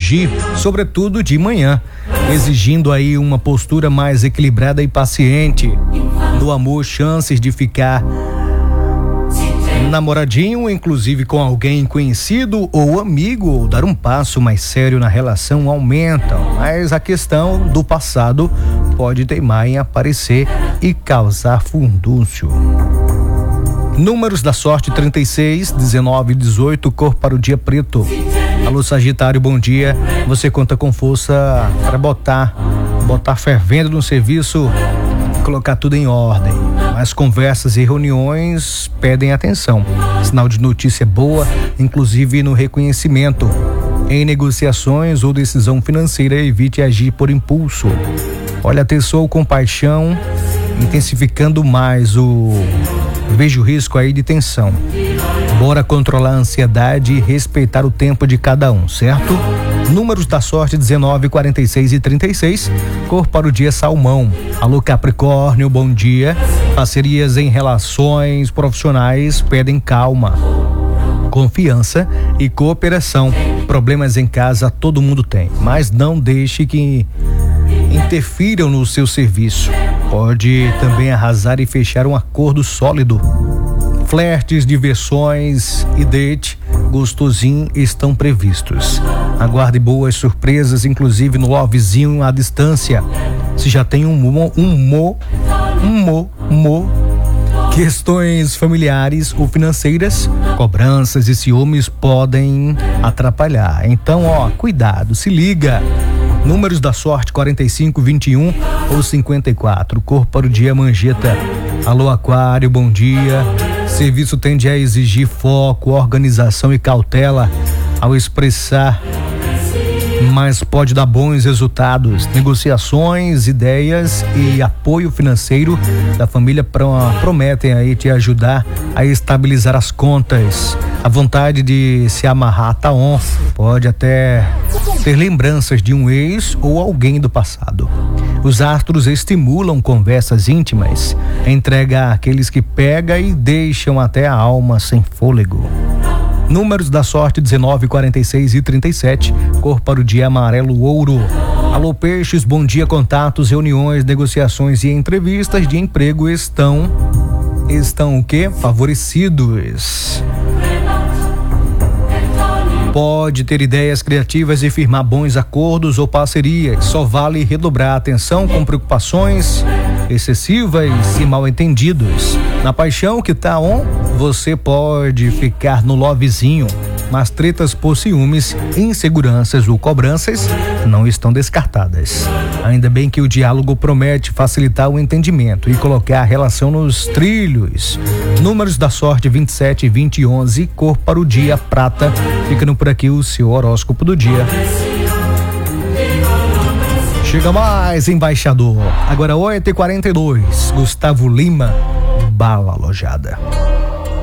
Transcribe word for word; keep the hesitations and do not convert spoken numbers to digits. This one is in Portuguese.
surgir, sobretudo de manhã, exigindo aí uma postura mais equilibrada e paciente. No amor, chances de ficar namoradinho, inclusive com alguém conhecido ou amigo, ou dar um passo mais sério na relação aumentam, mas a questão do passado pode teimar em aparecer e causar furdúncio. Números da sorte: trinta e seis, dezenove, dezoito, cor para o dia preto. Alô Sagitário, bom dia. Você conta com força para botar, botar fervendo no serviço, colocar tudo em ordem. Mas conversas e reuniões pedem atenção. Sinal de notícia boa, inclusive no reconhecimento. Em negociações ou decisão financeira, evite agir por impulso. Olha, atenção com paixão, intensificando mais o... Vejo risco aí de tensão. Bora controlar a ansiedade e respeitar o tempo de cada um, certo? Números da sorte: dezenove, quarenta e seis e trinta e seis. Cor para o dia salmão. Alô Capricórnio, bom dia. Parcerias em relações profissionais pedem calma, confiança e cooperação. Problemas em casa todo mundo tem, mas não deixe que interfiram no seu serviço. Pode também arrasar e fechar um acordo sólido. Flertes, diversões e date gostosinho estão previstos. Aguarde boas surpresas, inclusive no lovezinho à distância. Se já tem um mo, um mo, um mo, mo. Questões familiares ou financeiras, cobranças e ciúmes podem atrapalhar. Então, ó, cuidado, se liga. Números da sorte: quarenta e cinco, vinte e um ou cinquenta e quatro. Cor para o dia manjeta. Alô Aquário, bom dia. Serviço tende a exigir foco, organização e cautela ao expressar, mas pode dar bons resultados. Negociações, ideias e apoio financeiro da família prometem aí te ajudar a estabilizar as contas. A vontade de se amarrar tá on, pode até ter lembranças de um ex ou alguém do passado. Os astros estimulam conversas íntimas, entrega àqueles que pega e deixam até a alma sem fôlego. Números da sorte: dezenove, quarenta e seis e trinta e sete. Cor para o dia amarelo ouro. Alô Peixes, bom dia. Contatos, reuniões, negociações e entrevistas de emprego estão estão o quê? Favorecidos. Pode ter ideias criativas e firmar bons acordos ou parcerias. Só vale redobrar a atenção com preocupações excessivas e mal entendidos. Na paixão que tá on, você pode ficar no lovezinho, mas tretas por ciúmes, inseguranças ou cobranças não estão descartadas. Ainda bem que o diálogo promete facilitar o entendimento e colocar a relação nos trilhos. Números da sorte: vinte e sete, vinte e onze, cor para o dia prata. Ficando por aqui o seu horóscopo do dia. Chega mais, embaixador. Agora oito e quarenta e dois. Gustavo Lima, Bala Alojada.